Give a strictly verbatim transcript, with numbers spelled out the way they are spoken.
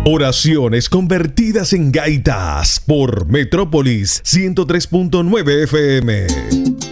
Oraciones convertidas en gaitas por Metrópolis ciento tres punto nueve F M.